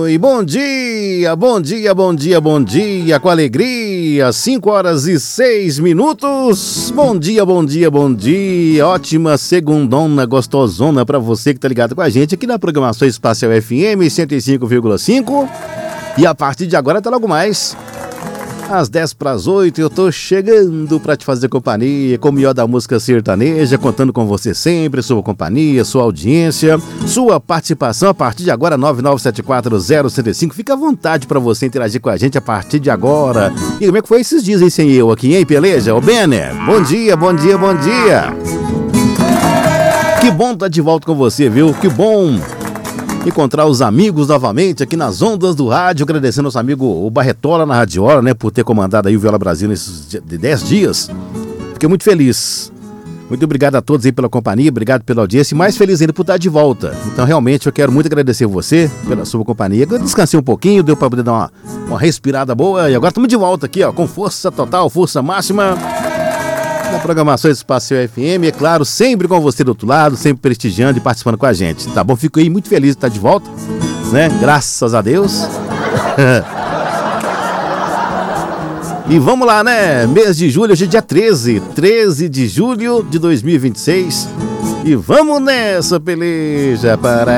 oi. Bom dia, bom dia, bom dia, bom dia, com alegria, 5h06. Bom dia, bom dia, bom dia. Ótima segundona gostosona pra você que tá ligado com a gente aqui na programação Espacial FM 105,5. E a partir de agora tá logo mais às 7:50, eu tô chegando pra te fazer companhia com o melhor da música sertaneja, contando com você sempre, sua companhia, sua audiência, sua participação. A partir de agora, 997401065. Fica à vontade pra você interagir com a gente a partir de agora. E como é que foi esses dias aí sem eu aqui, hein, peleja? Ô, Benner, bom dia, bom dia, bom dia. Que bom estar de volta com você, viu? Que bom encontrar os amigos novamente aqui nas ondas do rádio, agradecendo nosso amigo o Barretola na Radiola, né, por ter comandado aí o Viola Brasil nesses 10 dias. Fiquei muito feliz. Muito obrigado a todos aí pela companhia, obrigado pela audiência e mais feliz ainda por estar de volta. Então realmente eu quero muito agradecer você pela sua companhia. Eu descansei um pouquinho, deu para poder dar uma respirada boa e agora estamos de volta aqui, ó, com força total, força máxima. Na programação Espacial FM, é claro, sempre com você do outro lado, sempre prestigiando e participando com a gente, tá bom? Fico aí muito feliz de estar de volta, né? Graças a Deus. E vamos lá, né? Mês de julho, hoje é dia 13 de julho de 2026. E vamos nessa peleja.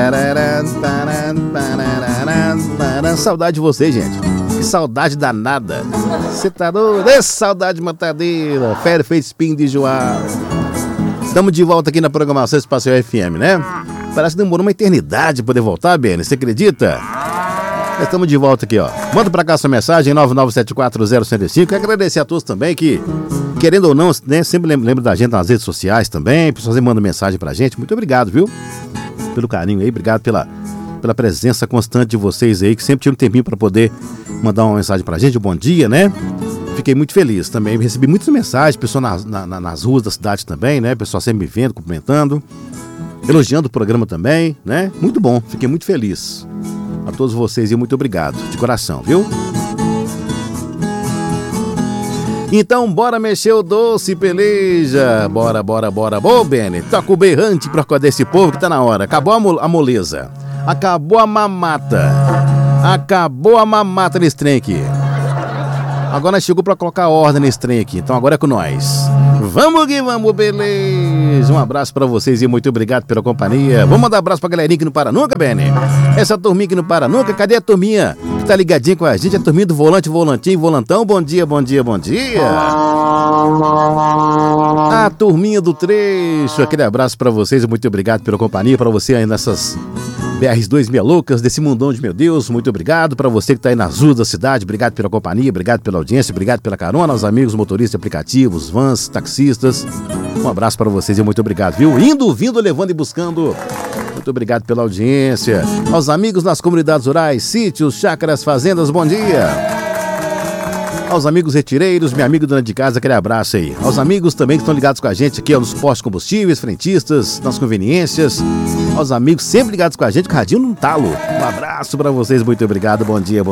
Saudade de você, gente. Que saudade danada. Você tá doido? É saudade matadeira. Fere fez espinho de joar. Estamos de volta aqui na programação Espacial FM, né? Parece que demorou uma eternidade pra poder voltar, Beni. Você acredita? Estamos de volta aqui, ó. Manda pra cá sua mensagem, 997401065. Quero agradecer a todos também que, querendo ou não, né, sempre lembra da gente nas redes sociais também. Pessoas mandam mensagem pra gente. Muito obrigado, viu? Pelo carinho aí, obrigado pela presença constante de vocês aí, que sempre tiram um tempinho pra poder mandar uma mensagem pra gente, um bom dia, né? Fiquei muito feliz também, recebi muitas mensagens, pessoas nas ruas da cidade também, né? Pessoal sempre me vendo, cumprimentando, elogiando o programa também, né? Muito bom, fiquei muito feliz. A todos vocês e muito obrigado, de coração, viu? Então bora mexer o doce, peleja. Bora. Ô, Benny, toca o berrante pra acordar esse povo que tá na hora. Acabou a moleza. Acabou a mamata. Acabou a mamata nesse trem aqui. Agora nós chegou pra colocar ordem nesse trem aqui. Então agora é com nós. Vamos que vamos, beleza. Um abraço pra vocês e muito obrigado pela companhia. Vamos mandar um abraço pra galerinha que não para nunca, Benny. Essa turminha que não para nunca. Cadê a turminha que tá ligadinha com a gente? A turminha do volante, volantinho, volantão. Bom dia. A turminha do trecho. Aquele abraço pra vocês e muito obrigado pela companhia. Pra você aí nessas BRs2 meia loucas desse mundão de meu Deus, muito obrigado. Pra você que tá aí nas ruas da cidade, obrigado pela companhia, obrigado pela audiência, obrigado pela carona, aos amigos motoristas de aplicativos, vans, taxistas. Um abraço pra vocês e muito obrigado, viu? Indo, vindo, levando e buscando. Muito obrigado pela audiência. Aos amigos nas comunidades rurais, sítios, chácaras, fazendas, bom dia. Aos amigos retireiros, minha amiga dona de casa, aquele abraço aí. Aos amigos também que estão ligados com a gente aqui, ó, nos postos de combustíveis, frentistas, nas conveniências. Aos amigos sempre ligados com a gente, com o radinho no talo. Um abraço pra vocês, muito obrigado. Bom dia.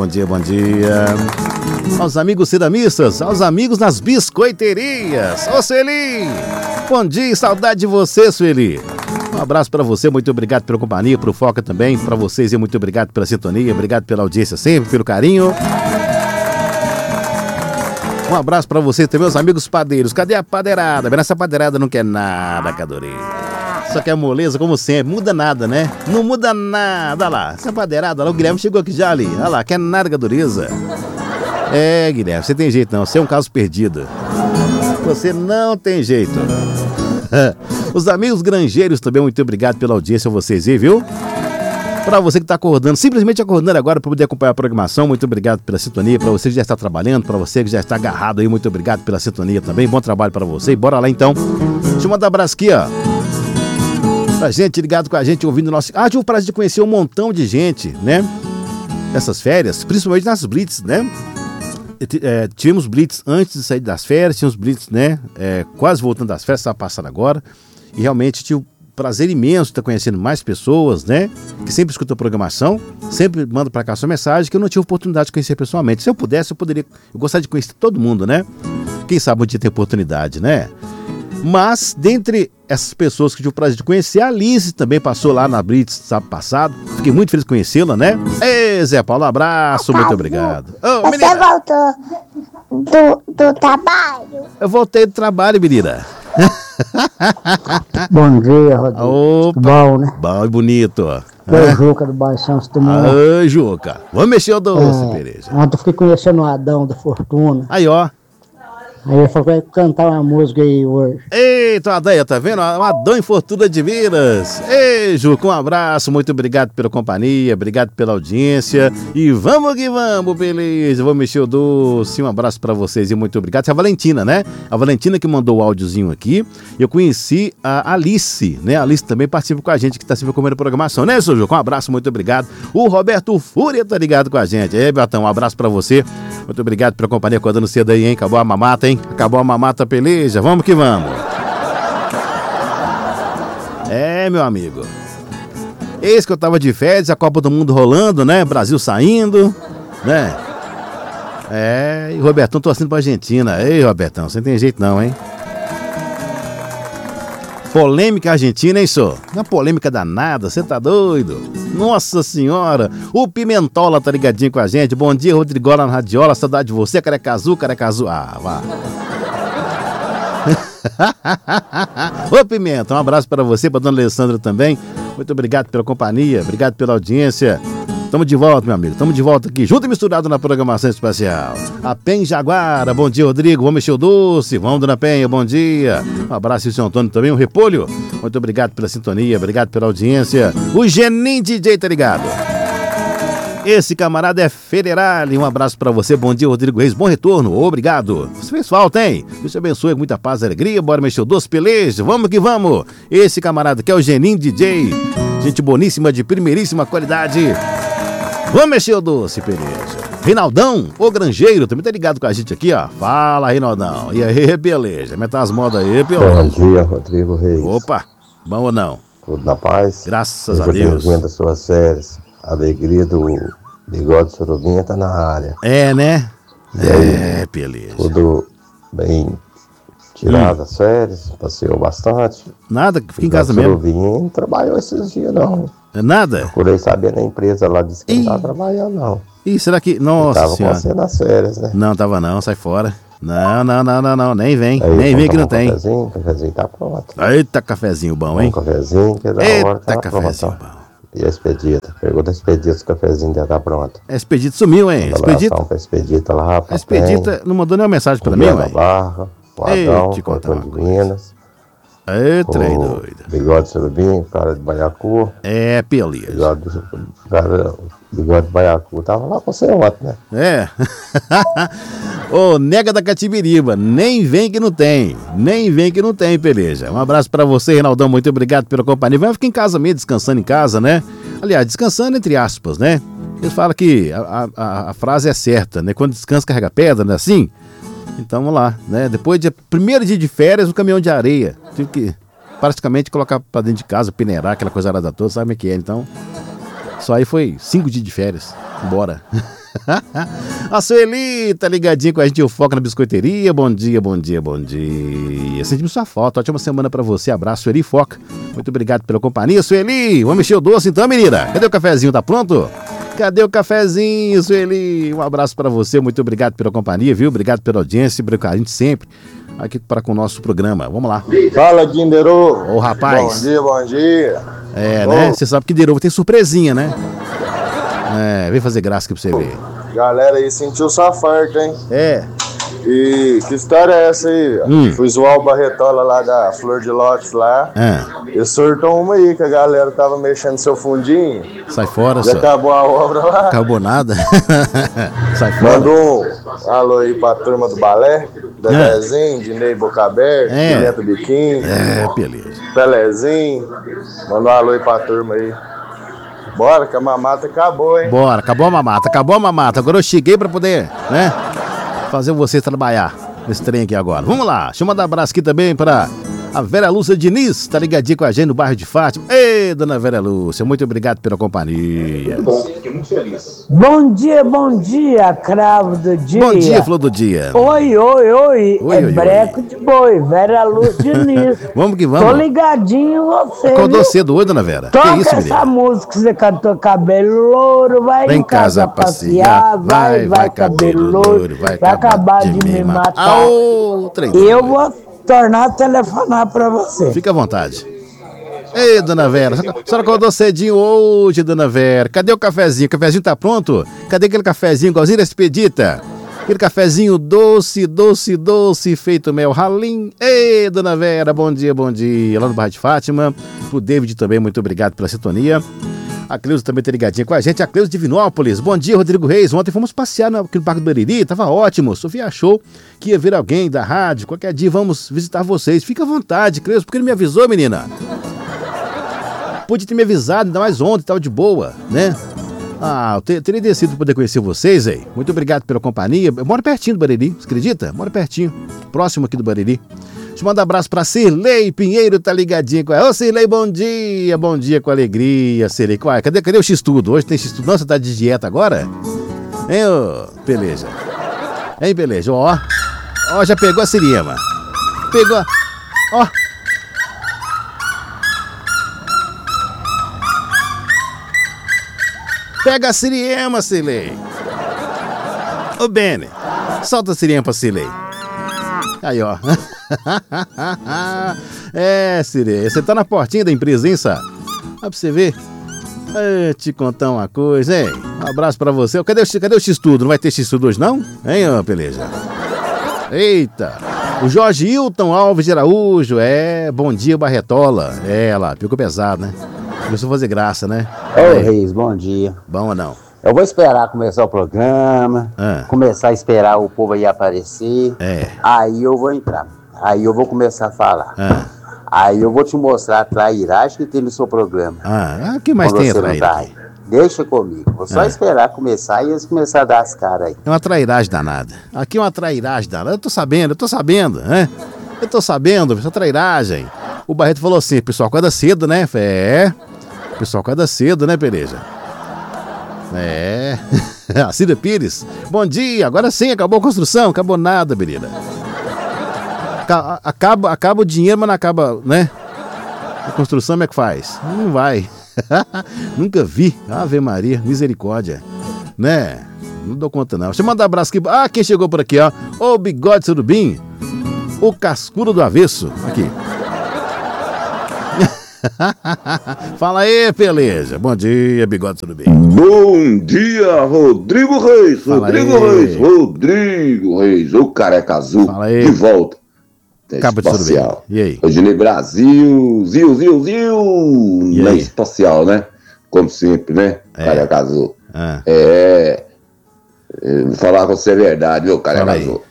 Aos amigos ceramistas, aos amigos nas biscoiterias. Ô, Sueli! Bom dia, saudade de você, Sueli. Um abraço pra você, muito obrigado pela companhia, pro Foca também, pra vocês e muito obrigado pela sintonia, obrigado pela audiência sempre, pelo carinho. Um abraço pra vocês também, meus amigos padeiros. Cadê a padeirada? Essa padeirada não quer nada, Cadorê. Só quer moleza, como sempre. Muda nada, né? Não muda nada. Olha lá, essa padeirada, olha lá, o Guilherme chegou aqui já ali. Olha lá, quer nada, Cadoreza. É, Guilherme, você tem jeito não. Você é um caso perdido. Você não tem jeito. Os amigos granjeiros também, muito obrigado pela audiência a vocês aí, viu? Pra você que tá acordando, simplesmente acordando agora para poder acompanhar a programação, muito obrigado pela sintonia. Pra você que já está trabalhando, pra você que já está agarrado aí, muito obrigado pela sintonia também. Bom trabalho pra você e bora lá então. Deixa eu mandar um abraço aqui, ó. Pra gente ligado com a gente, ouvindo o nosso... tive o prazer de conhecer um montão de gente, né? Nessas férias, principalmente nas blitz, né? Tivemos blitz antes de sair das férias, tínhamos blitz, né? Quase voltando das férias, estava passando agora. E realmente tive prazer imenso de estar conhecendo mais pessoas, né? Que sempre escutam a programação, sempre manda pra cá sua mensagem, que eu não tive oportunidade de conhecer pessoalmente. Se eu pudesse, eu gostaria de conhecer todo mundo, né? Quem sabe um dia tem oportunidade, né? Mas, dentre essas pessoas que tive o prazer de conhecer, a Alice também passou lá na Blitz sábado passado. Fiquei muito feliz de conhecê-la, né? Ei, Zé Paulo, um abraço, muito obrigado. Ô, você voltou do trabalho? Eu voltei do trabalho, menina. Bom dia, Rodrigo. Opa, bom, né? Bom e bonito. Eu, Juca do Bairro Santos Dumont. Ô, Juca, vamos mexer o doce, Pereja. Ontem eu fiquei conhecendo o Adão da Fortuna. Aí, ó. Aí ele falou que vai cantar uma música aí hoje. Eita, Adão, tá vendo? O Adão em Fortuna de Minas. Ei, Juca, um abraço, muito obrigado pela companhia, obrigado pela audiência. E vamos que vamos, beleza. Vou mexer o doce. Um abraço pra vocês e muito obrigado. Essa é a Valentina, né? A Valentina que mandou o áudiozinho aqui. Eu conheci a Alice, né? A Alice também participa com a gente, que tá sempre comendo programação, né, seu Juca? Um abraço, muito obrigado. O Roberto Fúria tá ligado com a gente. Ei, Betão, um abraço pra você. Muito obrigado pela companhia, acordando cedo aí, hein? Acabou a mamata, hein? Acabou a mamata, peleja. Vamos que vamos. É, meu amigo. Eis que eu tava de férias, a Copa do Mundo rolando, né? Brasil saindo, né? É, e o Robertão torcendo pra Argentina. Ei, Robertão, você não tem jeito não, hein? Polêmica argentina, hein, senhor? Uma polêmica danada, você tá doido? Nossa senhora! O Pimentola tá ligadinho com a gente. Bom dia, Rodrigola na Radiola. Saudade de você, careca azul. Ah, vá. Ô, Pimenta, um abraço para você, pra dona Alessandra também. Muito obrigado pela companhia, obrigado pela audiência. Tamo de volta, meu amigo. Tamo de volta aqui, junto e misturado na programação especial. A Pen Jaguara, bom dia, Rodrigo. Vamos mexer o doce. Vamos, dona Penha, bom dia. Um abraço, seu Antônio também, um repolho. Muito obrigado pela sintonia, obrigado pela audiência. O Genin DJ tá ligado. Esse camarada é Federal. Um abraço pra você, bom dia, Rodrigo Reis. Bom retorno, obrigado. Você fez falta, hein? Deus te abençoe com muita paz e alegria. Bora mexer o doce, peleja. Vamos que vamos. Esse camarada que é o Genin DJ. Gente boníssima, de primeiríssima qualidade. Vamos mexer o doce, peleja. Reinaldão, o granjeiro, também tá ligado com a gente aqui, ó. Fala, Reinaldão. E aí, beleza? Meta as modas aí, beleza? Bom dia, Rodrigo Reis. Opa, bom ou não? Tudo na paz? Graças a Deus. Bem-vindo às suas séries. A alegria do Bigode Surubinha tá na área. É, né? É, beleza. Tudo bem tirado as férias, passeou bastante. Nada, fica em casa mesmo. Surubinha não trabalhou esses dias, não. Nada? Procurei saber na empresa lá, disse que não tava trabalhando, não. Ih, será que... Nossa tava senhora. com você nas férias, né? Não, tava não, sai fora. Não, nem vem. Aí, nem vem que não tem. Cafezinho tá pronto. Eita, cafezinho bom, hein? Cafezinho que é da hora. Eita, cafezinho bom. E a Expedita? Pergunta a Expedita se o cafezinho já tá pronto. A Expedita sumiu, hein? Expedita? A Expedita lá, a Expedita não mandou nenhuma mensagem pra mim, ué. Barra, o Adão, de Minas. Ei, trem doido. Bigode Surubim, cara de Baiacu. É, beleza. Bigode de Baiacu. Tava lá com você ontem, né? É. Ô, nega da Catibiriba, nem vem que não tem. Nem vem que não tem, peleja. Um abraço pra você, Reinaldão, muito obrigado pela companhia. Vai ficar em casa mesmo, descansando em casa, né? Aliás, descansando entre aspas, né? Eles falam que a frase é certa, né? Quando descansa, carrega pedra, não é assim? Então, vamos lá, né? Depois do primeiro dia de férias, um caminhão de areia. Tive que praticamente colocar pra dentro de casa, peneirar, aquela coisa arada toda, sabe o que é? Então, só aí foi 5 dias de férias. Bora. A Sueli tá ligadinha com a gente, o Foca na Biscoiteria. Bom dia. Sentimos sua foto, ótima semana pra você. Abraço, Sueli Foca. Muito obrigado pela companhia, Sueli. Vamos mexer o doce então, menina. Cadê o cafezinho? Tá pronto? Cadê o cafezinho, Sueli? Um abraço pra você, muito obrigado pela companhia, viu? Obrigado pela audiência, pelo carinho sempre aqui para com o nosso programa. Vamos lá. Fala, Dindeiro. Ô, rapaz. Bom dia. É, né? Você sabe que Dindeiro tem surpresinha, né? É, vem fazer graça aqui pra você ver. Galera aí sentiu sua farta, hein? É. E que história é essa aí? Fui zoar o Barretola lá da Flor de Lótus lá. E sortou uma aí que a galera tava mexendo seu fundinho. Sai fora, já acabou a obra lá. Acabou nada. Sai fora. Mandou um alô aí pra turma do balé. Dedezinho, Dinei Boca Aberta, Pimenta Biquinho. Beleza. Pelezinho. Mandou um alô aí pra turma aí. Bora, que a mamata acabou, hein? Bora, acabou a mamata. Agora eu cheguei pra poder, né? Fazer você trabalhar nesse trem aqui agora. Vamos lá, deixa eu mandar um abraço aqui também pra A Vera Lúcia Diniz tá ligadinha com a gente no bairro de Fátima. Ei, dona Vera Lúcia, muito obrigado pela companhia. Fiquei muito feliz. Bom dia, cravo do dia. Bom dia, flor do dia. Oi. Breco de boi, Vera Lúcia Diniz. Vamos que vamos. Tô ligadinho em você. Acordou cedo hoje, dona Vera? Toca que isso, essa música que você cantou, cabelo louro, vai em casa passear, vai cabelo louro, vai acabar de me matar. E eu vou tornar a telefonar pra você. Fica à vontade. Ei, dona Vera, a senhora acordou cedinho hoje, dona Vera. Cadê o cafezinho? O cafezinho tá pronto? Cadê aquele cafezinho igualzinho da Expedita? Aquele cafezinho doce, feito mel ralim. Ei, dona Vera, bom dia. Lá no bairro de Fátima. Pro David também, muito obrigado pela sintonia. A Cleusa também tá ligadinha com a gente. A Cleusa de Divinópolis. Bom dia, Rodrigo Reis. Ontem fomos passear aqui no Parque do Bariri. Tava ótimo. Sofia achou que ia vir alguém da rádio. Qualquer dia vamos visitar vocês. Fica à vontade, Cleusa. Por que não me avisou, menina? Podia ter me avisado, ainda mais ontem. Tava de boa, né? Eu teria descido para poder conhecer vocês, aí. Muito obrigado pela companhia. Eu moro pertinho do Bariri. Você acredita? Moro pertinho. Próximo aqui do Bariri. Deixa eu mandar um abraço pra Cirlei Pinheiro, tá ligadinho com ela. Ô, Cirlei, bom dia com alegria, Cirlei. Cadê o X-Tudo? Hoje tem X-Tudo? Não, você tá de dieta agora? Hein, ô, Peleja? Hein, Peleja? Ó, já pegou a Siriema. Ó. Pega a Siriema, Cirlei. Ô, Bene, solta a Siriema pra Cirlei. Aí, ó. Cirlei, você tá na portinha da empresa, hein, Sá? Dá pra você ver. Te contar uma coisa, hein? Um abraço pra você. Cadê o X-Tudo? Não vai ter X-Tudo hoje, não? Hein, ó, Peleja? Eita. O Jorge Hilton Alves de Araújo. Bom dia, Barretola. Lá, pegou pesado, né? Começou a fazer graça, né? Oi, Reis, bom dia. Bom ou não? Eu vou esperar começar o programa, começar a esperar o povo aí aparecer, aí eu vou entrar, aí eu vou começar a falar, aí eu vou te mostrar a trairagem que tem no seu programa. O que mais tem a trairagem? Deixa comigo, vou só esperar começar e eles começarem a dar as caras aí. É uma trairagem danada, aqui é uma trairagem danada, eu tô sabendo, né? Eu tô sabendo, essa trairagem. O Barreto falou assim, pessoal acorda cedo, né? Pessoal acorda cedo, né, Pereja? A Cida Pires. Bom dia, agora sim, acabou a construção, acabou nada, menina. Acaba o dinheiro, mas não acaba, né? A construção como é que faz? Não vai. Nunca vi. Ave Maria, misericórdia. Né? Não dou conta, não. Deixa eu mandar um abraço aqui. Quem chegou por aqui, ó. O Bigode Surubim. O Cascudo do Avesso. Aqui. Fala aí, Peleja. Bom dia, Bigode Surubim. Bom dia, Rodrigo Reis. Rodrigo Reis, o Careca Azul. Fala aí. De volta. Cabo de Surubim. E aí? Hoje no Brasil, na espacial, né? Como sempre, né? Careca Azul. Vou falar com você a verdade, viu, Careca Azul?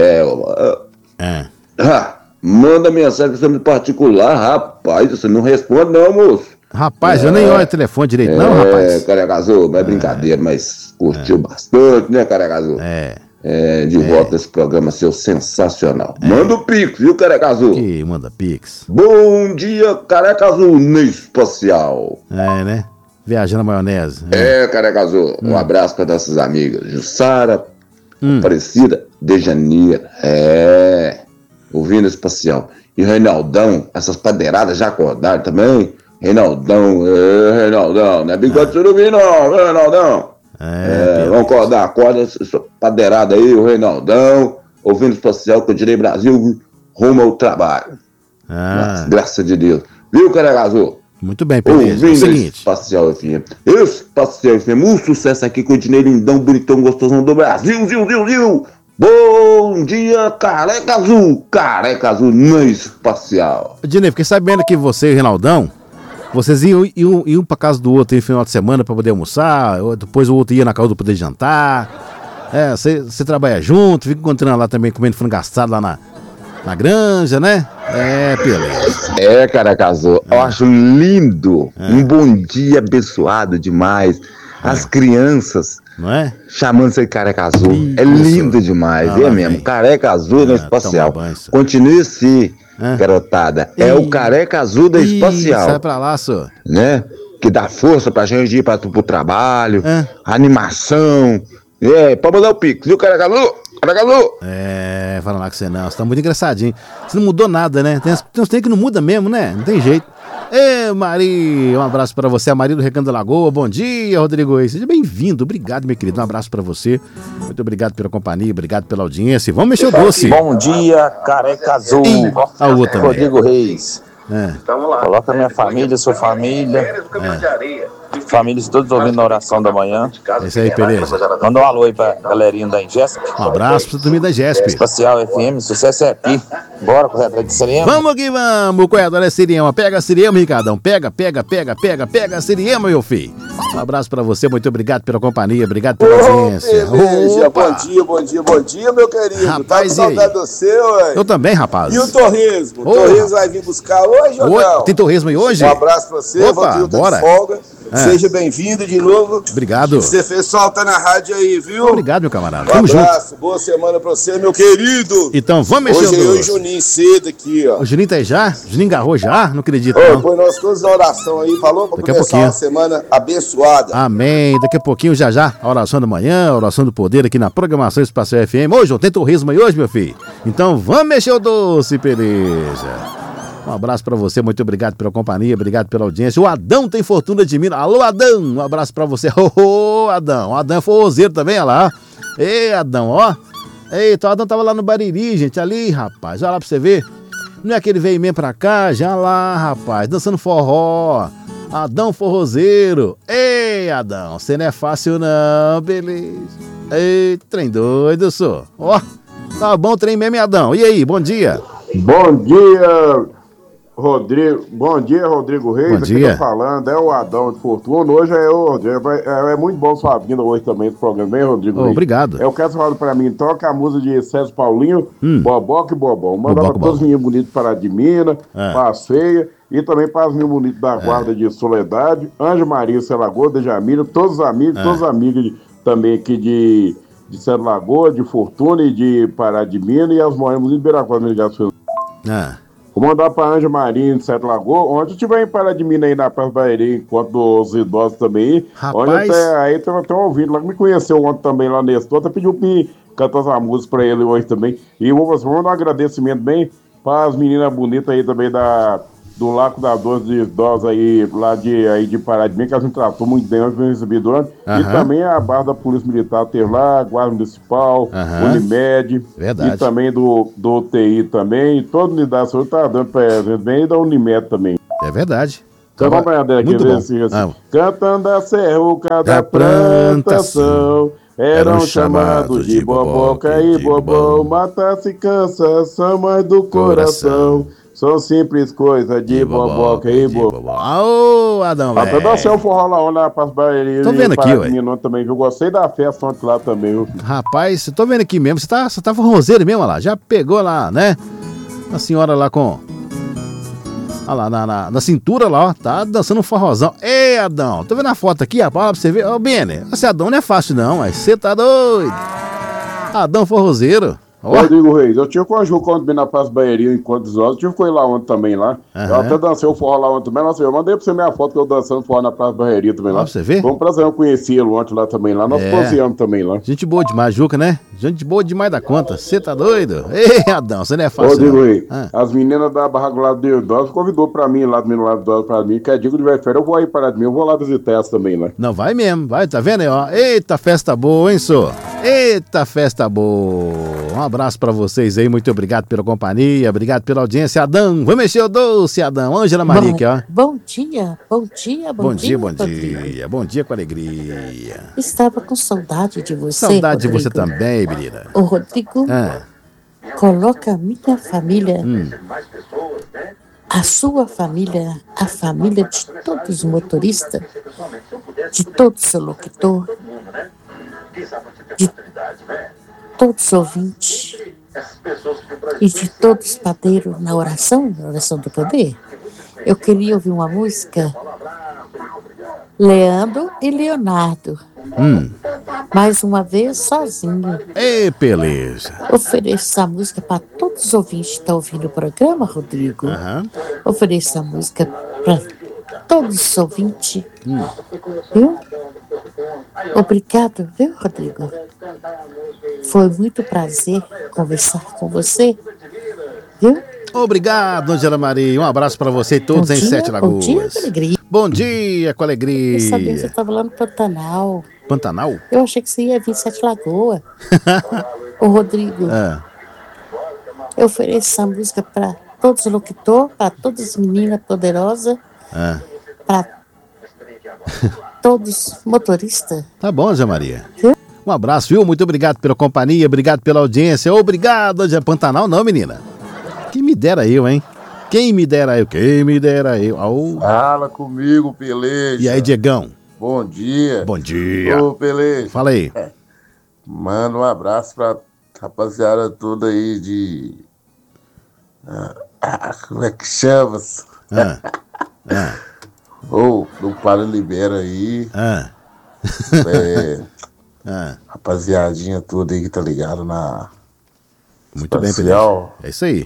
Manda mensagem no particular, rapaz. Você não responde, não, moço. Rapaz, eu nem olho o telefone direito, não, rapaz. Careca Azul, não é brincadeira, mas curtiu bastante, né, Careca Azul? De volta esse programa seu sensacional. Manda o Pix, viu, Careca Azul? Que manda Pix. Bom dia, Careca Azul, no espacial. Né? Viajando na maionese. Careca Azul. Um abraço para nossas amigas Jussara, Aparecida, Dejaneira. Ouvindo espacial. E Reinaldão, essas padeiradas já acordaram também? Reinaldão, não é Bigode Surubim não, Reinaldão. Vamos acordar, acorda essa padeirada aí, o Reinaldão, ouvindo espacial que eu direi Brasil, rumo ao trabalho. Graças de Deus. Viu, Careca Azul? Muito bem, Pedro. Ouvindo Espacial FM. Espacial FM, um sucesso aqui com o Dinei lindão, bonitão, gostosão do Brasil, Zil. Bom dia, Careca Azul no espacial. Dinei, fiquei sabendo que você e o Reinaldão, vocês iam pra casa do outro no final de semana pra poder almoçar, depois o outro ia na casa do poder jantar. Você trabalha junto, fica encontrando lá também, comendo frango assado lá na granja, né? Beleza. Careca Azul, eu acho lindo, um bom dia abençoado demais. As crianças, não é? Chamando você de Careca Azul. É lindo demais, mesmo. Careca Azul no espacial. Continue assim. garotada. É o Careca Azul da Espacial. Sai pra lá, senhor. Né? Que dá força pra gente ir pro trabalho, animação. Pode mandar o pix, viu, Careca Azul? Careca Azul! Fala lá com você não. Você tá muito engraçadinho. Você não mudou nada, né? Tem uns que não muda mesmo, né? Não tem jeito. Maria, um abraço pra você, a Maria do Recanto da Lagoa. Bom dia, Rodrigo Reis. Seja bem-vindo. Obrigado, meu querido. Um abraço pra você. Muito obrigado pela companhia, obrigado pela audiência. Vamos mexer o doce. Bom dia, Careca Azul. Rodrigo Reis. Coloca minha família, sua família. Famílias todos ouvindo a oração da manhã. Esse aí, beleza. Manda um alô aí pra galerinha da Ingesp. Um abraço pra turma da Ingesp. Espacial FM, sucesso é aqui. Bora, corredor de Siriema. Vamos que vamos, corredor é Siriema. Pega a Siriema, Ricardão. Pega a Siriema, meu filho. Um abraço pra você, muito obrigado pela companhia, obrigado pela audiência. Bom dia, meu querido. Rapaz, tá com saudade do seu, ué. Eu também, rapaz. E o torresmo? O torresmo vai vir buscar hoje ou não? Tem torresmo aí hoje? Um abraço pra você, Rodrigo, bora. De folga. Seja bem-vindo de novo. Obrigado. Você fez falta na rádio aí, viu? Obrigado, meu camarada. Um abraço, boa semana pra você, meu querido. Então, vamos mexer hoje eu e o Juninho cedo aqui, ó. O Juninho tá aí já? O Juninho agarrou já? Não acredito, não. Põe nós todos na oração aí, falou? Pra começar uma semana abençoada. Amém. Daqui a pouquinho, já, a oração da manhã, a oração do poder aqui na programação Espacial FM. Ô, João, tem torresmo aí hoje, meu filho? Então, vamos mexer o doce, beleza. Um abraço pra você, muito obrigado pela companhia, obrigado pela audiência. O Adão tem fortuna de Minas. Alô, Adão, um abraço pra você. Adão. O Adão é forrozeiro também, olha lá. Ei, Adão, ó. Eita, o Adão tava lá no Bariri, gente, ali, rapaz. Olha lá pra você ver. Não é que ele veio mesmo pra cá? Já lá, rapaz, dançando forró. Adão forrozeiro. Ei, Adão, você não é fácil não, beleza. Ei, trem doido, sou. Ó, tá bom o trem mesmo, Adão. E aí, bom dia. Bom dia, Rodrigo. Bom dia, Rodrigo Reis. Bom dia. Aqui tá falando, é o Adão de Fortuna. Hoje é o Rodrigo. É muito bom sua vinda hoje também esse programa, hein, Rodrigo Reis? Obrigado. Eu quero falar pra mim, toca a música de César Paulinho, Boboca e Bobão. Mandar pra todos os meninos bonitos para de Minas, para as feias, e também para os meninos bonitos da Guarda de Soledade, Anjo Maria, Lagoa, de Jamila, todos os amigos, todas as amigas também aqui de Sete Lagoa, de Fortuna e de Pará de Minas, e as moedas de Beiracosa, Vou mandar pra Anja Marinho de Sete Lagoas. Onde tiver em Pará de Minas aí na Praça Bahia, enquanto dos idosos também. Rapaz. Onde aí tem um ouvido lá que me conheceu ontem também lá nesse. Até pediu pra mim cantar essa música pra ele hoje também. E vou mandar um agradecimento bem para as meninas bonitas aí também do Lago da 12 de idosos aí, lá de Pará de Minas, que elas me tratou muito bem, eu fui recebido antes. E também a barra da Polícia Militar ter lá, Guarda Municipal, Unimed. Verdade. E também do UTI também. Toda unidade de saúde tá dando presente bem, e da Unimed também. É verdade. Canta uma banhada aqui, muito bom. Assim. Cantando a serruca da plantação, eram chamados de boboca e bobão, mata-se cansa, são mais do coração. São simples coisas de boboca e bobão. Ô, Adão, velho. Até dá seu forró lá na Praça Bahia. Tô vendo aqui, ué. Também, eu gostei da festa ontem lá também, viu? Rapaz, tô vendo aqui mesmo, você tá forrozeiro mesmo, olha lá. Já pegou lá, né? A senhora lá com... Olha lá, na cintura lá, ó, tá dançando um forrozão. Ei, Adão, tô vendo a foto aqui, rapaz, pra você ver. Ô, Bene, esse Adão não é fácil não, mas você tá doido. Adão forrozeiro. Rodrigo Reis, eu tive com a Ju ontem na Praça Bahia, enquanto dos olhos, eu tive com ele lá ontem também lá. Eu até dancei o forró lá ontem também. Nossa, eu mandei pra você minha foto que eu dançando forró na Praça Bahia também lá. Pra você ver? Foi um prazer eu conhecê-lo ontem lá também lá. Nós conhecemos também lá. Gente boa demais, Juca, né? Gente boa demais da conta. Você tá doido? Ei, Adão, você não é fácil. Rodrigo Reis, as meninas da Barraca Lado de Idosos convidou pra mim lá do menino Lado de Idosos pra mim, que é dia que tiver férias, eu vou aí parar de mim, eu vou lá visitar essa também lá. Não, vai mesmo, vai, tá vendo aí, ó? Eita, festa boa, hein, senhor? Eita, festa boa. Um abraço pra vocês aí, muito obrigado pela companhia, obrigado pela audiência. Adão, vamos mexer o doce, Adão. Ângela Maria aqui, ó. Bom dia. Bom dia com alegria. Estava com saudade de você, Saudade Rodrigo. de você também, menina. Ô, Rodrigo, coloca a minha família, a sua família, a família de todos os motoristas, de todo seu locutor, de todos os ouvintes e de todos os padeiros na oração do poder. Eu queria ouvir uma música, Leandro e Leonardo, Mais uma vez, sozinho. Ei, beleza. Ofereço essa música para todos os ouvintes que estão ouvindo o programa, Rodrigo. Ofereço essa música para todos os ouvintes. Viu? Obrigado, viu, Rodrigo? Foi muito prazer conversar com você. Viu? Obrigado, Angela Maria. Um abraço para você e todos em Sete Lagoas. Bom dia, com alegria. Bom dia, com alegria. Eu sabia que você estava lá no Pantanal. Pantanal? Eu achei que você ia vir em Sete Lagoas. Ô, Rodrigo, eu ofereço essa música para todos os locutores, para todas as meninas poderosas, para todos os motoristas. Tá bom, Angela Maria. Um abraço, viu? Muito obrigado pela companhia, obrigado pela audiência. Obrigado, Angela. Pantanal não, menina. Quem me dera eu, hein? Quem me dera eu? Fala comigo, Peleja. E aí, Diegão? Bom dia. Bom dia. Ô, Peleja. Fala aí. Manda um abraço pra rapaziada toda aí de... como é que chama-se? Do Para Libera aí. Rapaziadinha toda aí que tá ligado na... Muito bem, Peleja. É isso aí.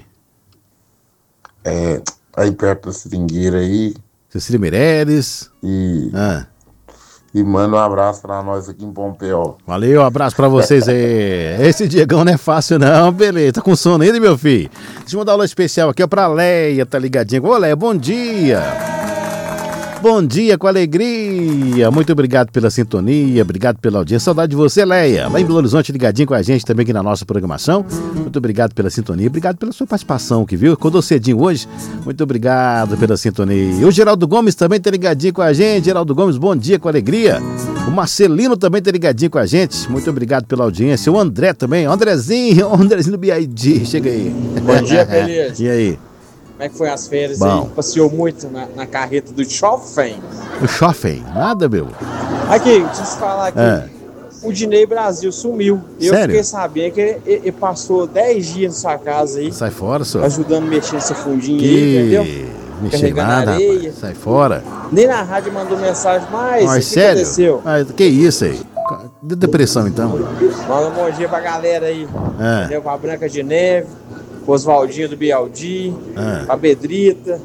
Aí perto da Seringueira aí. Cecília Meireles. E manda um abraço pra nós aqui em Pompéu. Valeu, um abraço pra vocês aí. Esse Diegão não é fácil não, beleza. Tá com sono ainda, meu filho? Deixa eu mandar um alô especial aqui, ó, pra Leia, tá ligadinha. Ô, Leia, bom dia. Bom dia, com alegria. Muito obrigado pela sintonia, obrigado pela audiência. Saudade de você, Leia. Lá em Belo Horizonte, ligadinho com a gente também aqui na nossa programação. Muito obrigado pela sintonia, obrigado pela sua participação que viu? Acordou cedinho hoje. Muito obrigado pela sintonia. O Geraldo Gomes também tá ligadinho com a gente. Geraldo Gomes, bom dia, com alegria. O Marcelino também tá ligadinho com a gente. Muito obrigado pela audiência. O André também. Andrezinho do BID. Chega aí. Bom dia, beleza. E aí? Como é que foi as férias aí? Passeou muito na carreta do Chofém? O Chofém? Nada, meu. Aqui, deixa eu te falar aqui. O Dinei Brasil sumiu. Eu fiquei sabendo que ele passou 10 dias na sua casa aí. Sai fora, senhor. Ajudando a mexer nesse fundinho aí, entendeu? Mexer nada, areia. Rapaz. Sai fora. Nem na rádio mandou mensagem, mas o que sério? aconteceu? Que isso aí? De depressão, então. Manda um bom dia pra galera aí. Entendeu? Pra Branca de Neve. Oswaldinho do Bialdi, a Bedrita.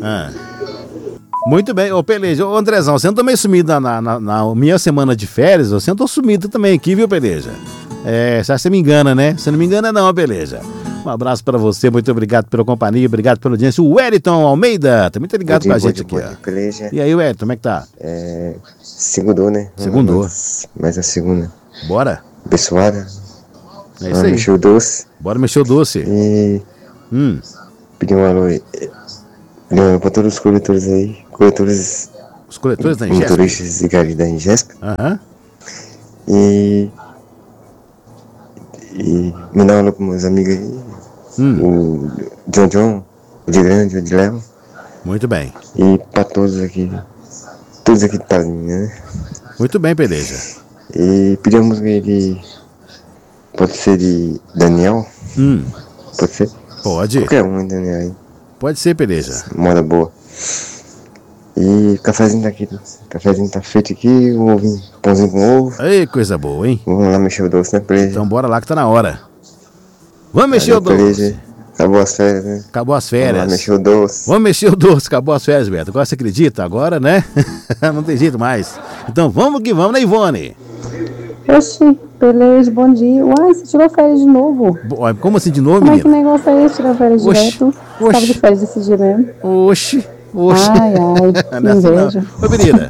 Muito bem, ô Peleja, ô Andrezão, você andou meio sumido na minha semana de férias, você andou sumido também aqui, viu, Peleja? Você me engana, né? Você não me engana não, Peleja. Um abraço pra você, muito obrigado pela companhia, obrigado pela audiência. O Wellington Almeida, também tá ligado com a gente aqui, ó. Peleja. E aí, Wellington, como é que tá? Segundou, né? Segundou. Mais a segunda. Bora. Abençoada. É isso aí. Mexer o doce. Bora mexer o doce. E pedir um alô aí pra todos os coletores aí. Os coletores da Ingesp? Motoristas e garis da Ingesp. E mandar um alô pros meus amigos aí. O John, o de Grande, o de Léo. Muito bem. E pra todos aqui. Todos aqui de Talinha, né? Muito bem, Peleja. E pedir uma música aí de... Pode ser de Daniel? Pode ser? Pode. Qualquer um, Daniel aí. Pode ser, Peleja. Moda boa. E o cafezinho tá aqui. O cafezinho tá feito aqui, um ovinho, pãozinho com ovo. Ei, coisa boa, hein? Vamos lá mexer o doce, né, Peleja? Então bora lá que tá na hora. Vamos mexer o doce. Peleja. Acabou as férias, né? Acabou as férias. Vamos lá mexer o doce. Vamos mexer o doce, acabou as férias, Beto. Agora você acredita? Agora, né? Não tem jeito mais. Então vamos que vamos, né, Ivone? Oxi, beleza, bom dia. Uai, você tirou férias de novo? Como assim de novo, menina? Como é que negócio é esse, tirar férias direto? Você tava de férias desse dia mesmo? Oxi. Ai, que inveja. Oi, menina.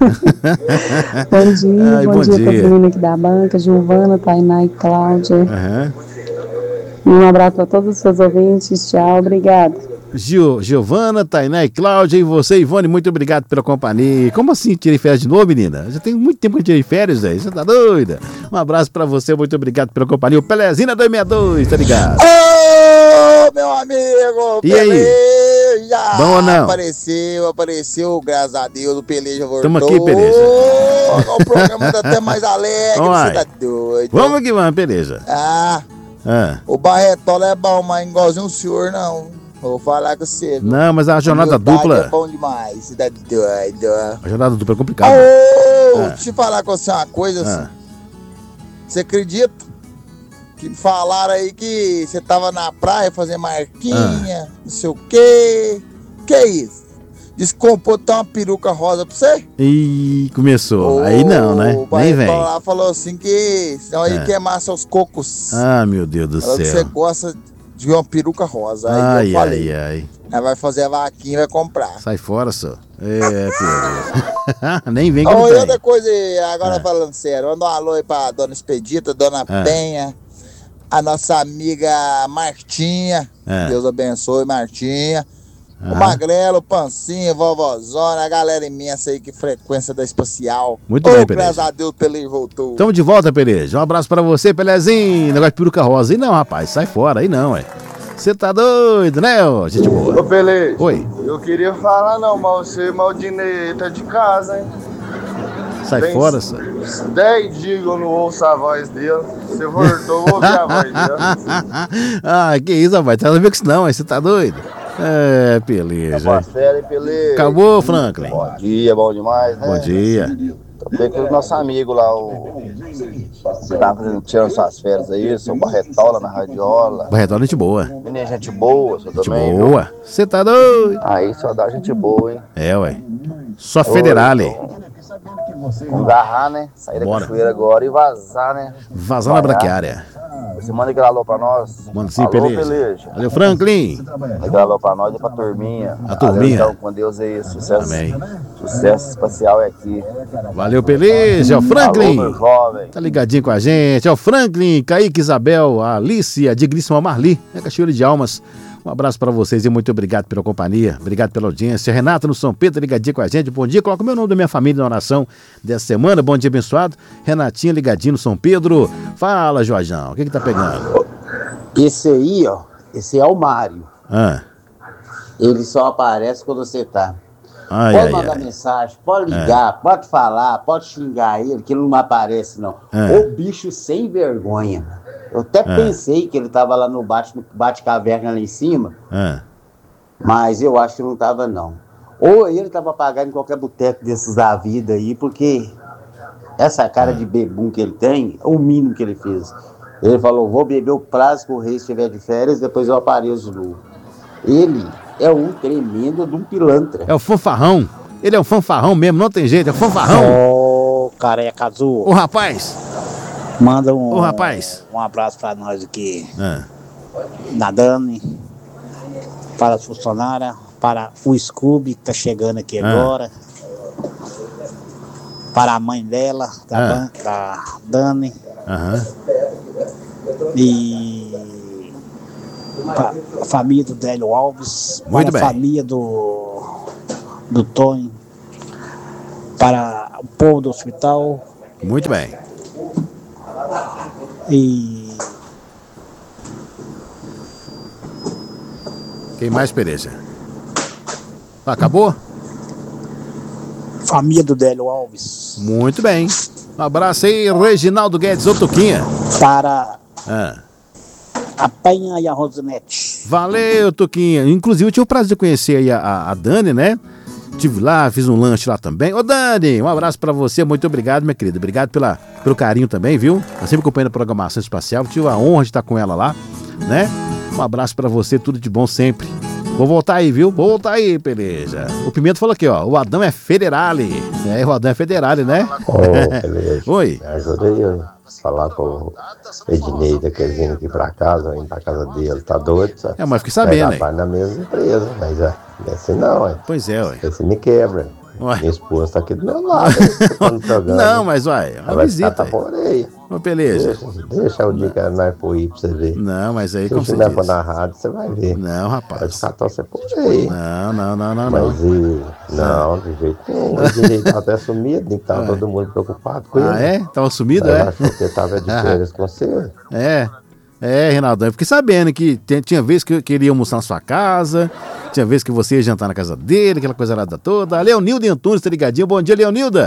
Bom dia para as meninas aqui da banca, Giovana, Tainá e Cláudia. Um abraço para todos os seus ouvintes, tchau, obrigado. Giovana, Tainá e Cláudia, e você, Ivone, muito obrigado pela companhia. Como assim tirei férias de novo, menina? Já tem muito tempo que eu tirei férias, velho. Você tá doida? Um abraço pra você, muito obrigado pela companhia. O Pelezina 262, tá ligado? Ô, meu amigo! E aí? Bom ou não? Apareceu, graças a Deus, o Peleja voltou. Tamo aqui, Peleja. O programa tá até mais alegre, você tá doido. Vamos que vamos, Peleja. O Barretola é bom, mas igualzinho o senhor, não. vou falar com você. Viu? Não, mas a jornada dupla... é bom demais, cidade doida. A jornada dupla é complicada. Deixa eu falar com você uma coisa assim. Você acredita que falaram aí que você tava na praia fazendo marquinha, não sei o quê? Que é isso? Diz que comprou até uma peruca rosa pra você? Ih, começou. Aí não, né? Nem vem. O lá falou assim que senão ele queimar seus cocos. Ah, meu Deus do céu. Que você gosta de uma peruca rosa. Aí ai, eu falei. ai. Aí vai fazer a vaquinha e vai comprar. Sai fora, só. Nem vem que não tem. Outra coisa, agora falando sério. Manda um alô aí pra Dona Expedita, Dona Penha, a nossa amiga Martinha. Deus abençoe, Martinha. O Magrelo, o Pancinha, Vovozona, a galera imensa aí que frequência da Espacial. Muito bem, Peleja. Graças a Deus, Peleja voltou. Tamo de volta, Peleja. Um abraço pra você, Pelezinho. Negócio de peruca rosa. Aí não, rapaz, sai fora. Aí não, ué. Você tá doido, né, ô? Gente boa. Ô, Peleja. Oi. Eu queria falar não, mas você, Maldinei, tá de casa, hein? Sai fora, só. 10 dias eu não ouço a voz dele. Você voltou, eu vou ouvir a voz dele. Ah, que isso, rapaz. Tá a ver com isso não, você tá doido? Peleja. Boa férias, Peleja. Acabou, Franklin. Bom dia, bom demais, né? Bom dia. Tô com o nosso amigo lá, você tava tirando suas férias aí, seu Barretola na Radiola. Barretola, gente boa. Menina, gente boa, você também. Gente boa. Você tá doido? Aí só dá gente boa, hein? Ué. Só Federale. Vamos agarrar, né? Sair da cachoeira agora e vazar, né? Vazar na braquiária. Você manda aquele alô pra nós. Manda sim, Peleja. Valeu, Franklin. Manda aquele alô pra nós e pra turminha. A turminha. Então, com Deus aí, sucesso. Amém. Sucesso espacial é aqui. Valeu, Peleja. É o Franklin. Alô, meu jovem. Tá ligadinho com a gente. É o Franklin, Kaique, Isabel, a Alice, a digníssima Marli, Cachoeira de Almas. Um abraço para vocês e muito obrigado pela companhia, obrigado pela audiência. Renato no São Pedro, ligadinho com a gente, bom dia. Coloca o meu nome da minha família na oração dessa semana, bom dia abençoado. Renatinha, ligadinho no São Pedro. Fala, Jorjão, o que tá pegando? Esse aí, ó, esse é o Mário. Ele só aparece quando você tá. Pode mandar mensagem, pode ligar, pode falar, pode xingar ele, que ele não aparece, não. O bicho sem vergonha. Eu até pensei que ele tava lá no bate-caverna lá em cima, mas eu acho que não tava, não. Ou ele tava apagado em qualquer boteco desses da vida aí, porque essa cara de bebum que ele tem, é o mínimo que ele fez. Ele falou, vou beber o prazo que o rei estiver de férias, depois eu apareço de novo. Ele é um tremendo de um pilantra. É o fanfarrão. Ele é um fanfarrão mesmo, não tem jeito, é fanfarrão. Ô, careca azul. Ô, rapaz. Manda um abraço pra nós aqui. Na Dani, para as funcionárias, para o Scooby que tá chegando aqui agora, para a mãe dela, da Dani, e para a família do Délio Alves, muito para a família do Tony, para o povo do hospital. Muito bem. E quem mais, Pereja? Acabou? Família do Délio Alves. Muito bem. Um abraço aí, Reginaldo Guedes, ô Tuquinha. Para a Penha e a Rosinete. Valeu, Tuquinha. Inclusive, eu tive o prazer de conhecer aí a Dani, né? Estive lá, fiz um lanche lá também. Ô, Dani, um abraço pra você, muito obrigado, minha querida. Obrigado pelo carinho também, viu? Eu sempre acompanhando a programação espacial, tive a honra de estar com ela lá, né? Um abraço pra você, tudo de bom sempre. Vou voltar aí, viu? Vou voltar aí, Peleja. O Pimenta falou aqui, ó, o Adão é Federale. O Adão é Federale, né? Ô, Peleja. Oi. Me ajuda aí a falar com o Ednei, daquele vindo aqui pra casa, indo pra casa dele, tá doido, sabe? Mas fiquei sabendo, vai na mesma empresa, mas não é assim não, ué. Pois é, ué. Esse me quebra. Ué. Minha esposa tá aqui do meu lado. Não, mas ué, é uma visita. Ô, Peleja. Deixa o dia que nós for ir pra você ver. Não, mas aí como você diz. Se for na rádio, você vai ver. Não, rapaz. Pode catar você por aí. Não. Mas não, de jeito nenhum. Ele tava até sumido, então tava todo mundo preocupado com ele. Tava sumido, Eu achou que ele tava de férias com você. Reinaldo, eu fiquei sabendo que tinha vezes que ele ia almoçar na sua casa, tinha vezes que você ia jantar na casa dele, aquela coisa lá toda. A Leonilda Antunes, tá ligadinho? Bom dia, Leonilda.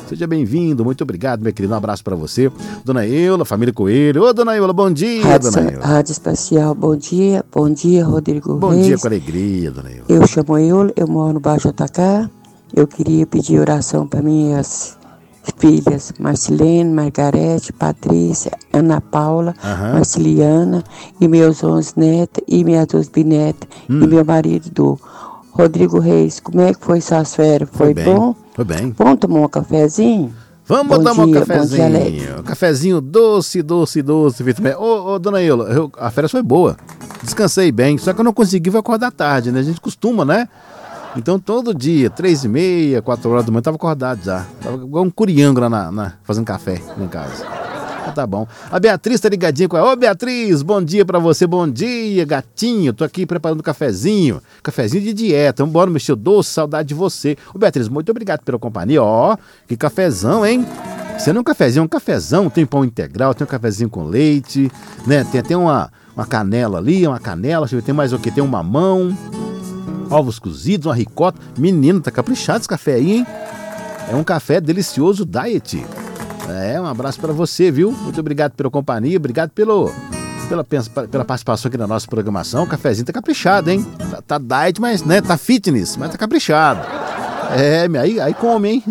Seja bem-vindo, muito obrigado, meu querido. Um abraço pra você. Dona Eula, família Coelho. Ô, Dona Eula, bom dia, Dona Eula. Rádio Espacial, bom dia, Rodrigo Bom Reis. dia, com alegria, Dona Eula. Eu chamo Eula, eu moro no Baixo Atacá. Eu queria pedir oração para minhas filhas, Marcilene, Margarete, Patrícia, Ana Paula, Marciliana, e meus 11 netos, e minhas 2 bisnetas, e meu marido, Rodrigo Reis. Como é que foi suas férias? Foi bom? Foi bem. Vamos tomar um cafezinho? Vamos tomar um cafezinho. Cafezinho doce. Ô, Dona Eula, a férias foi boa. Descansei bem, só que eu não consegui acordar tarde, né? A gente costuma, né? Então todo dia, 3h30, 4 horas da manhã, tava acordado já. Tava igual um curiango lá fazendo café em casa. Tá bom. A Beatriz tá ligadinha com ela. Ô, Beatriz, bom dia pra você. Bom dia, gatinho. Tô aqui preparando cafezinho. Cafezinho de dieta. Vambora, mexer doce, saudade de você. Ô, Beatriz, muito obrigado pela companhia. Ó, que cafezão, hein? Você não é um cafezão. Tem pão integral, tem um cafezinho com leite, né? Tem uma canela ali, tem mais o que? Tem um mamão, ovos cozidos, uma ricota. Menino, tá caprichado esse café aí, hein? É um café delicioso diet. Um abraço pra você, viu? Muito obrigado pela companhia, obrigado pela participação aqui na nossa programação. O cafezinho tá caprichado, hein? Tá diet, mas, né? Tá fitness, mas tá caprichado. Aí come, hein?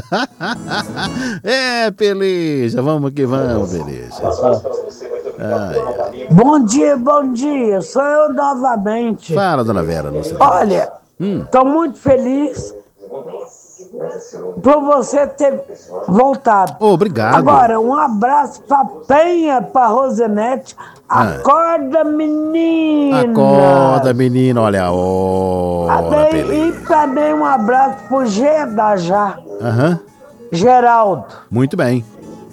Peleja, vamos que vamos, Peleja. Bom dia, sou eu novamente. Fala, Dona Vera. Olha, tô muito feliz por você ter voltado. Obrigado. Agora, um abraço pra Penha, pra Rosenete. Acorda, menina. Acorda, menina, olha a hora. E também um abraço pro Gedajá. Geraldo. Muito bem.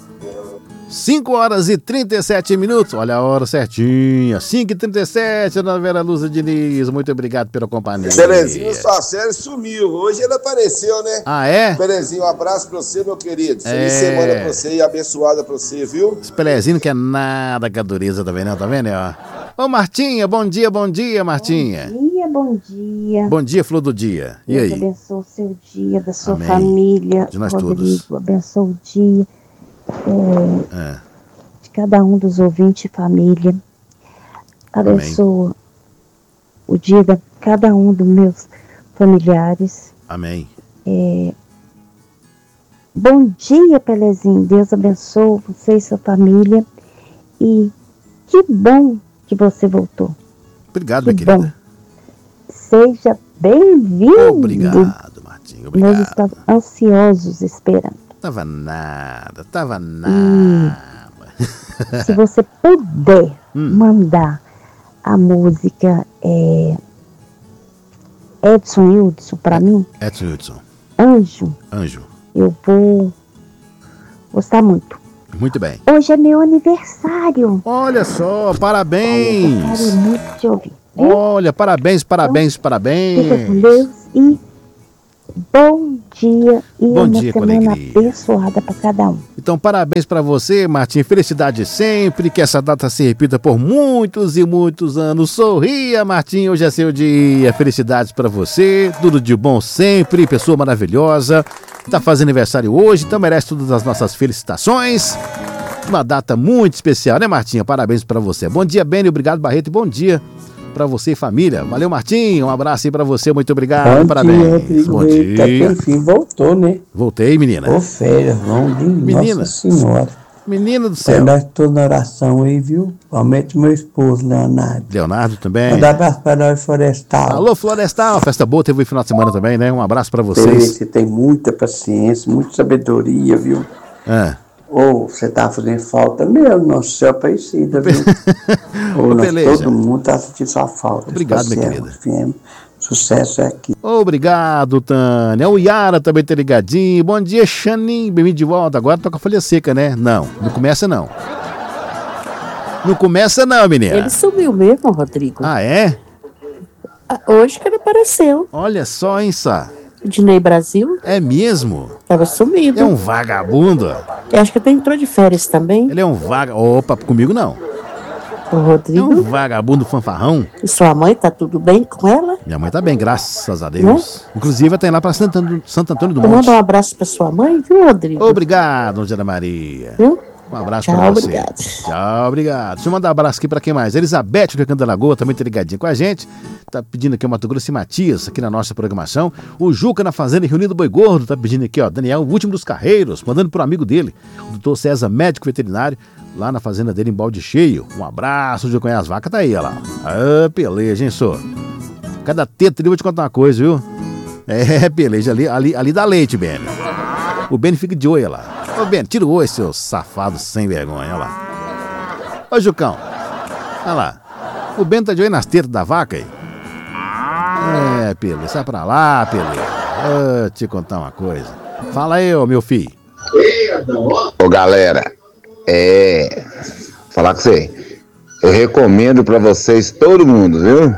5h37. Olha a hora certinha. 5h37, Dona Vera Lúcia Diniz. Muito obrigado pela companhia. Pelezinho, sua série sumiu. Hoje ele apareceu, né? Ah, é? Pelezinho, um abraço pra você, meu querido. Feliz semana pra você e abençoada pra você, viu? Esse Pelezinho não quer nada com a dureza, tá vendo? Tá vendo, ó? Ô, Martinha, bom dia, Martinha. Bom dia. Bom dia, flor do dia. E aí? Deus abençoe o seu dia, da sua família. De nós Rodrigo, todos. Abençoe o dia. De cada um dos ouvintes e família. Abençoa o dia de cada um dos meus familiares. Amém. Bom dia, Pelezinho. Deus abençoe você e sua família. E que bom que você voltou. Obrigado, minha querida. Bom. Seja bem-vindo. Obrigado, Martinho. Obrigado. Nós estamos ansiosos esperando. Tava nada. Se você puder mandar a música Edson Hudson pra mim. Edson Hudson. Anjo. Eu vou gostar muito. Muito bem. Hoje é meu aniversário. Olha só, parabéns. Eu gostaria muito de ouvir. Olha, parabéns. Fica com Deus e bom dia e uma semana abençoada para cada um. Então, parabéns para você, Martinho. Felicidade sempre, que essa data se repita por muitos e muitos anos. Sorria, Martinho, hoje é seu dia. Felicidades para você, tudo de bom sempre, pessoa maravilhosa. Tá fazendo aniversário hoje, então merece todas as nossas felicitações. Uma data muito especial, né, Martinho? Parabéns para você. Bom dia, Beni, obrigado, Barreto, e bom dia pra você e família. Valeu, Martinho. Um abraço aí pra você. Muito obrigado. Parabéns. Bom dia. Até que enfim voltou, né? Voltei, menina. Ô, férias, vamos de menina. Nossa Senhora. Menina do céu. Nós todos na oração aí, viu? Principalmente meu esposo, Leonardo. Leonardo também. Mandar abraço pra nós, Florestal. Alô, Florestal. Festa boa, teve o final de semana também, né? Um abraço pra vocês. Você tem muita paciência, muita sabedoria, viu? Você tá fazendo falta mesmo, nosso céu Aparecida, viu? Todo mundo tá sentindo sua falta. Obrigado, minha querida. FM, sucesso é aqui. Obrigado, Tânia. O Yara também tá ligadinho. Bom dia, Xanin. Bem-vindo de volta. Agora toca a folha seca, né? Não começa não. Não começa não, menina. Ele sumiu mesmo, Rodrigo. Ah, é? Hoje que ele apareceu. Olha só, hein, Sá. Dinei Brasil. É mesmo? Tava sumido. É um vagabundo. Eu acho que até entrou de férias também. Ele é um vagabundo. Opa, comigo não. O Rodrigo. É um vagabundo fanfarrão. E sua mãe, tá tudo bem com ela? Minha mãe tá bem, graças a Deus. Inclusive, ela tá indo lá pra Santo Antônio do Monte. Manda um abraço pra sua mãe, viu, Rodrigo? Obrigado, Dona Maria. Viu? Um abraço Tchau, pra você. Obrigado. Tchau, obrigado. Deixa eu mandar um abraço aqui pra quem mais? Elizabeth, do Recanto da Lagoa, também tá ligadinha com a gente. Tá pedindo aqui o Mato Grosso e Matias, aqui na nossa programação. O Juca na Fazenda Rio Unido Boi Gordo, tá pedindo aqui, ó, Daniel, o último dos carreiros, mandando pro amigo dele, o doutor César, médico veterinário, lá na fazenda dele em Balde Cheio. Um abraço, de conhecer as vacas, tá aí, ó lá. Ah, peleja, hein, senhor? Cada teta ali, eu vou te contar uma coisa, viu? É, peleja, ali dá leite, Beni. O Beni fica de olho lá. Ô, Beni, tira o olho, seu safado sem vergonha, olha lá. Ô, Jucão, olha lá. O Beni tá de olho nas tetas da vaca aí. É, Pele, sai pra lá, Pele. Vou te contar uma coisa. Fala aí, ô, meu filho. Ô, galera, falar com você, eu recomendo pra vocês, todo mundo, viu?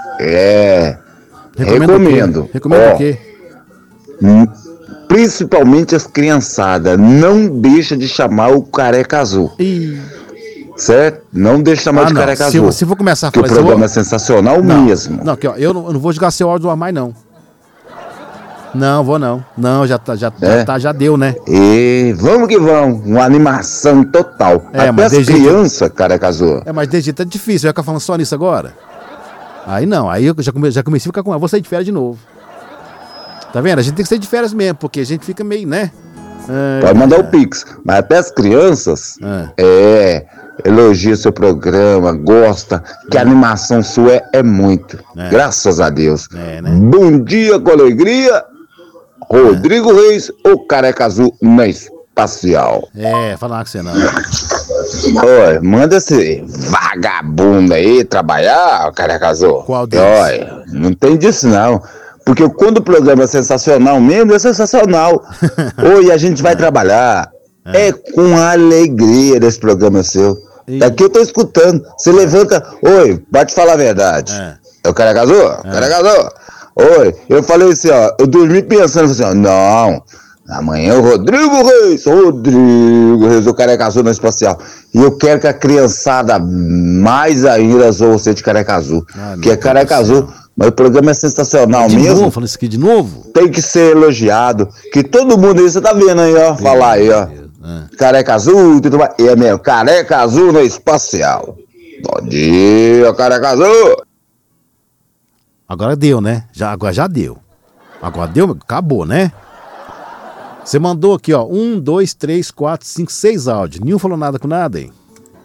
Recomendo. Recomendo o quê? Principalmente as criançadas, não deixa de chamar o Careca Azul. Certo? Não deixa de chamar de Careca Azul. Se for começar a falar isso, o programa é sensacional mesmo. Não, aqui, ó, eu não vou jogar seu áudio do ar mais, não. Não, vou não. Não, já deu, né? E vamos que vamos. Uma animação total. Até as crianças, Careca Azul. Mas desde tá difícil, eu ia ficar falando só nisso agora. Aí não, aí eu já comecei a ficar com ela. Vou sair de férias de novo. Tá vendo? A gente tem que sair de férias mesmo, porque a gente fica meio, né? Pode mandar o Pix. Mas até as crianças elogia seu programa, gosta, que a animação sua é muito. Graças a Deus. Né? Bom dia com alegria. Rodrigo Reis, o Careca Azul na Espacial. Falar com você não. Oi, manda esse vagabundo aí trabalhar, Careca Azul. Qual deles? Olha, não tem disso não. Porque quando o programa é sensacional mesmo, é sensacional. Oi, a gente vai trabalhar. É com alegria desse programa seu. Daqui eu tô escutando. Você levanta. Oi, vai te falar a verdade. É o Careca Azul? Careca Azul? Oi, eu falei assim, ó. Eu dormi pensando assim, ó. Não, amanhã é o Rodrigo Reis, o Careca Azul no Espacial. E eu quero que a criançada mais ainda zoe você de Careca Azul. Que é Careca Azul. Mas o programa é sensacional mesmo. De novo, falando isso aqui de novo? Tem que ser elogiado. Que todo mundo aí, você tá vendo aí, ó. Falar aí, ó. Careca Azul, tudo mais. É mesmo, Careca Azul no Espacial. Bom dia, Careca Azul. Agora deu, né? Agora já deu. Agora deu, acabou, né? Você mandou aqui, ó. 1, 2, 3, 4, 5, 6 áudios. Nenhum falou nada com nada, hein?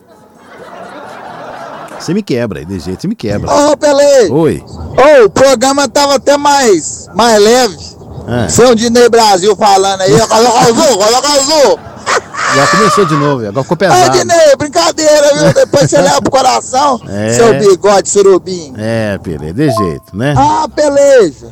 Você me quebra aí, de jeito, você me quebra. Ô, Pelé! Oi. O programa tava até mais leve. Seu Dinei Brasil falando aí, Coloca Azul! Já começou de novo, agora ficou pesado. Dinei, brincadeira, viu? Depois você leva pro coração, seu bigode surubim. Pelé, de jeito, né? Peleja.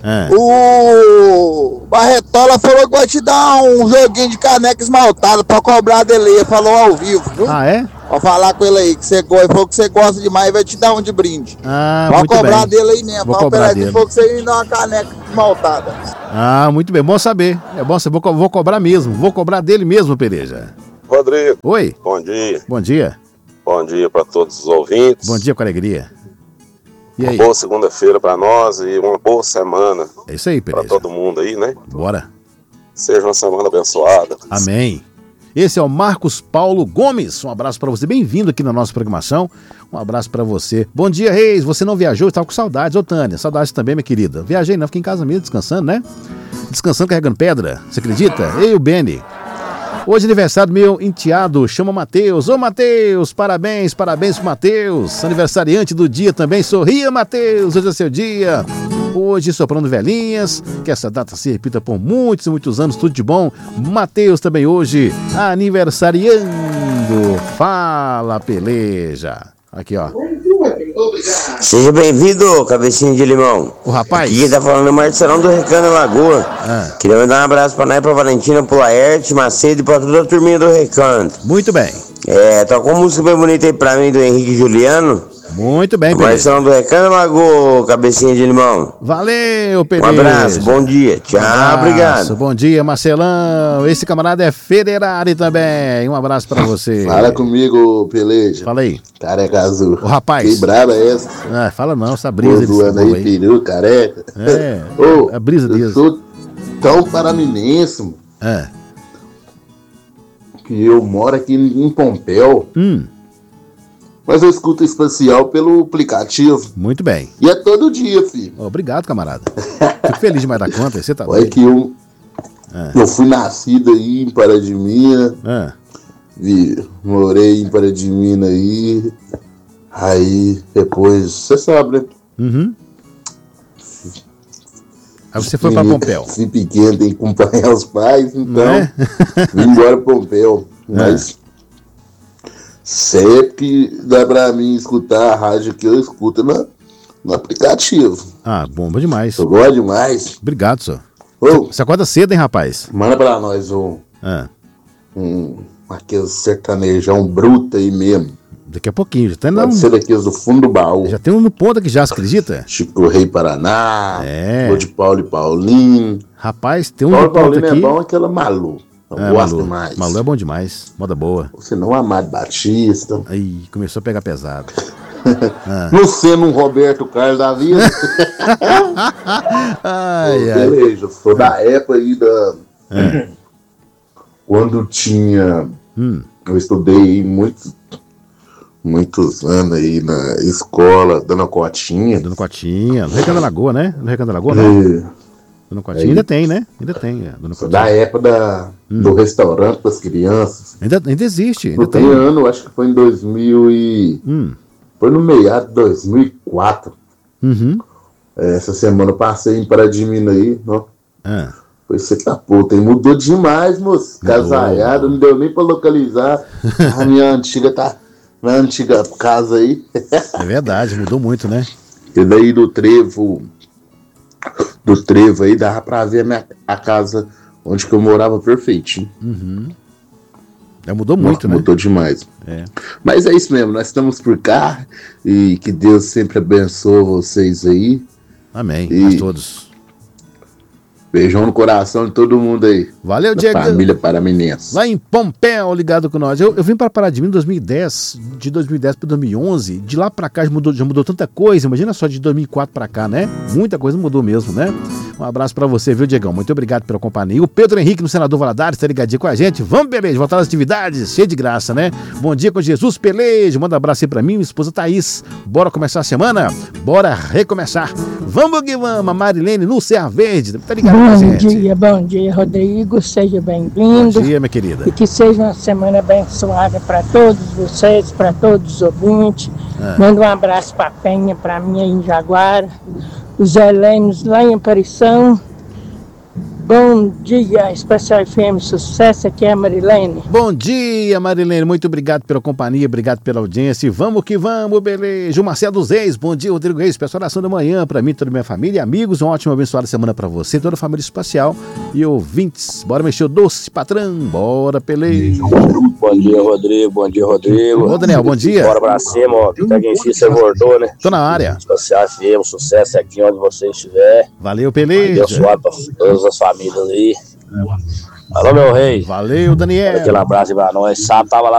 O Barretola falou que vai te dar um joguinho de caneca esmaltada pra cobrar dele. Ele falou ao vivo, viu? Vou falar com ele aí, que você falou que você gosta demais e vai te dar um de brinde. Vou cobrar dele aí mesmo. Vou cobrar dele. Falou que você ia me dar uma caneca esmaltada. Muito bem, bom saber. É bom saber, vou cobrar mesmo. Vou cobrar dele mesmo, Pereja. Rodrigo. Oi. Bom dia. Bom dia. Bom dia para todos os ouvintes. Bom dia com alegria. E aí? Uma boa segunda-feira para nós e uma boa semana. É isso aí, Pereja. Para todo mundo aí, né? Bora. Seja uma semana abençoada. Amém. Esse é o Marcos Paulo Gomes. Um abraço para você, bem-vindo aqui na nossa programação. Um abraço para você. Bom dia, Reis. Você não viajou? Estava com saudades, ô Tânia. Saudades também, minha querida. Viajei não, fiquei em casa mesmo, descansando, né? Descansando, carregando pedra. Você acredita? Ei, o Beni. Hoje é aniversário do meu enteado, chama Matheus. Ô, Matheus, parabéns pro Matheus. Aniversariante do dia também. Sorria, Matheus, hoje é seu dia. Hoje, soprando velhinhas, que essa data se repita por muitos e muitos anos, tudo de bom. Matheus também hoje, aniversariando. Fala, peleja. Aqui, ó. Seja bem-vindo, cabecinha de limão. O rapaz? Aqui tá falando Marcelão do Recanto Lagoa. Queria mandar um abraço pra nós, pra Valentina, pro Laerte, Macedo e pra toda a turminha do Recanto. Muito bem. Tocou uma música bem bonita aí pra mim, do Henrique Juliano. Muito bem, Peleja. Marcelão do Recano, Lagoa, cabecinha de limão. Valeu, Peleja. Um abraço, bom dia. Tchau, obrigado. Bom dia, Marcelão. Esse camarada é Federari também. Um abraço pra você. Fala comigo, Peleja. Fala aí. Careca azul. O rapaz. Que braba é essa? Ah, fala não, essa brisa. Zoando aí, peru, careca. A brisa disso. Eu sou tão paraninense, mano. Que eu moro aqui em Pompéu. Mas eu escuto Espacial pelo aplicativo. Muito bem. E é todo dia, filho. Obrigado, camarada. Fico feliz demais da conta. Você tá Olha que eu fui nascido aí em Pará de Minas. Morei em Pará de Minas aí. Aí depois, você sabe, né? Aí você foi pra Pompéu. Fui pequeno, tem que acompanhar os pais, então vim embora pra Pompéu. Mas sempre que dá pra mim escutar a rádio que eu escuto no aplicativo. Ah, bomba demais. Eu gosto demais. Obrigado, senhor. Você acorda cedo, hein, rapaz? Manda pra nós aquele sertanejão bruto aí mesmo. Daqui a pouquinho, já tem Pode ser daqueles do fundo do baú. Já tem um no ponto aqui já, você acredita? Chico Rei Paraná, de Paulo e Paulinho. Rapaz, tem um Paulo no ponto Paulinho aqui. É bom, aquela Malu. Eu gosto demais. Malu é bom demais, moda boa. Você não Amado Batista. Aí, começou a pegar pesado. Não sendo um Roberto Carlos da vida. Beleza, sou da época aí da... Quando tinha... Eu estudei muitos anos aí na escola, dando cotinha. Dando cotinha, no Recanto da Lagoa, né? No Recanto da Lagoa, não. Dando cotinha, ainda tem, né? Ainda tem. Da época do restaurante das crianças. Ainda existe. Ainda tem ano, acho que foi em 2000 e... Foi no meado de 2004. Essa semana eu passei em Pará de Minas aí, ó. Foi você tá puta, e mudou demais, moço. Casaiado, não deu nem pra localizar. A minha antiga tá na antiga casa aí. É verdade, mudou muito, né? E daí do trevo aí dava pra ver a casa onde que eu morava perfeitinho. Mudou muito, né? Mudou demais. Mas é isso mesmo, nós estamos por cá e que Deus sempre abençoe vocês aí. Amém, nós todos. Beijão no coração de todo mundo aí. Valeu, Diego. Família paraminense. Lá em Pompéu, ligado com nós. Eu vim para Pará de Minas em 2010, de 2010 para 2011. De lá para cá já mudou tanta coisa. Imagina só de 2004 para cá, né? Muita coisa mudou mesmo, né? Um abraço para você, viu, Diegão? Muito obrigado pela companhia. O Pedro Henrique, no Senador Valadares, tá ligadinho com a gente. Vamos, Peleja, voltar às atividades, cheio de graça, né? Bom dia com Jesus, Peleja. Manda um abraço aí para mim, minha esposa Thaís. Bora começar a semana? Bora recomeçar. Vamos que vamos, a Marilene no Serra Verde. Tá ligado com a gente? Bom dia, Rodrigo. Seja bem-vindo. Bom dia, minha querida. E que seja uma semana abençoada para todos vocês, para todos os ouvintes. Manda um abraço para a Penha, para mim aí em Jaguara. Os Helênios lá em Aparição. Bom dia, Especial FM Sucesso, aqui é a Marilene. Bom dia, Marilene, muito obrigado pela companhia, obrigado pela audiência e vamos que vamos, beleza. O Marcelo dos Reis, bom dia, Rodrigo Reis, pessoal, oração da manhã para mim, toda a minha família, amigos, uma ótima abençoada semana para você, toda a família Espacial e ouvintes. Bora mexer o doce, patrão, bora, Peleja. Bom dia, Rodrigo, bom dia, Rodrigo. Ô, Daniel, bom dia. Bora pra cima, ó, pega em si, você bordou, né? Tô na área. Espacial FM, sucesso aqui onde você estiver. Valeu, Peleja. Abençoado pra todas as famílias aí. Alô, meu rei. Valeu, Daniel. Aquele abraço pra nós. Sábado tava lá